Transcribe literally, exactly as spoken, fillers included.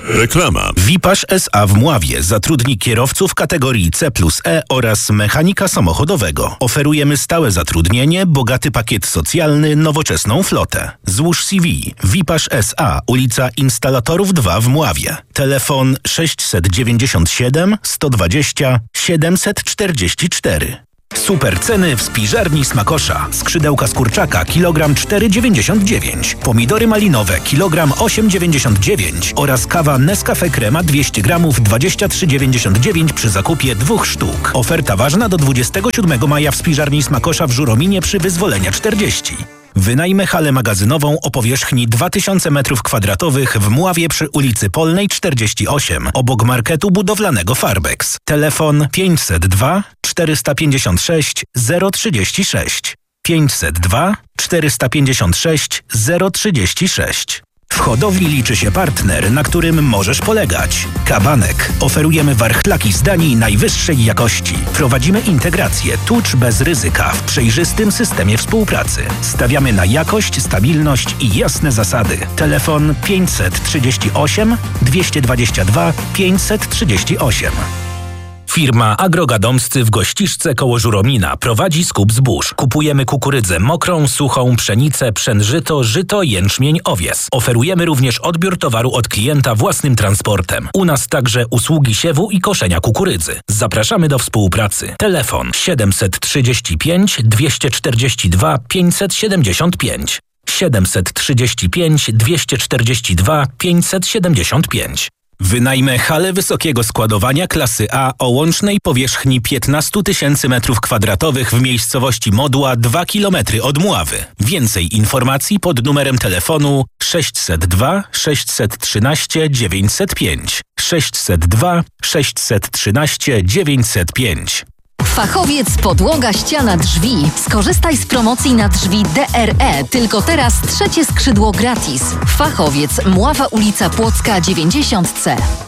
Reklama. Wipasz S A w Mławie zatrudni kierowców kategorii C plus E oraz mechanika samochodowego. Oferujemy stałe zatrudnienie, bogaty pakiet socjalny, nowoczesną flotę. Złóż C V. Wipasz S A, ulica Instalatorów dwa w Mławie. Telefon sześćset dziewięćdziesiąt siedem sto dwadzieścia siedemset czterdzieści cztery. Super ceny w spiżarni Smakosza. Skrzydełka z kurczaka kilogram cztery dziewięćdziesiąt dziewięć, pomidory malinowe kilogram osiem dziewięćdziesiąt dziewięć oraz kawa Nescafe Crema dwieście gramów dwadzieścia trzy dziewięćdziesiąt dziewięć przy zakupie dwóch sztuk. Oferta ważna do dwudziestego siódmego maja w spiżarni Smakosza w Żurominie przy Wyzwolenia czterdzieści. Wynajmę halę magazynową o powierzchni dwa tysiące metrów kwadratowych w Mławie przy ulicy Polnej czterdzieści osiem, obok marketu budowlanego Farbex. Telefon pięćset dwa czterysta pięćdziesiąt sześć zero trzydzieści sześć. pięćset dwa czterysta pięćdziesiąt sześć zero trzydzieści sześć. W hodowli liczy się partner, na którym możesz polegać. Kabanek. Oferujemy warchlaki z Danii najwyższej jakości. Prowadzimy integrację tucz bez ryzyka w przejrzystym systemie współpracy. Stawiamy na jakość, stabilność i jasne zasady. Telefon pięćset trzydzieści osiem dwieście dwadzieścia dwa pięćset trzydzieści osiem. Firma Agrogadomscy w Gościszce koło Żuromina prowadzi skup zbóż. Kupujemy kukurydzę mokrą, suchą, pszenicę, pszenżyto, żyto, jęczmień, owies. Oferujemy również odbiór towaru od klienta własnym transportem. U nas także usługi siewu i koszenia kukurydzy. Zapraszamy do współpracy. Telefon siedemset trzydzieści pięć dwieście czterdzieści dwa pięćset siedemdziesiąt pięć. siedemset trzydzieści pięć dwieście czterdzieści dwa pięćset siedemdziesiąt pięć. Wynajmę halę wysokiego składowania klasy A o łącznej powierzchni piętnaście tysięcy metrów kwadratowych w miejscowości Modła dwa kilometry od Mławy. Więcej informacji pod numerem telefonu sześćset dwa sześćset trzynaście dziewięćset pięć. sześćset dwa sześćset trzynaście dziewięćset pięć. Fachowiec Podłoga Ściana Drzwi. Skorzystaj z promocji na drzwi D R E. Tylko teraz trzecie skrzydło gratis. Fachowiec Mława ulica Płocka dziewięćdziesiąt C.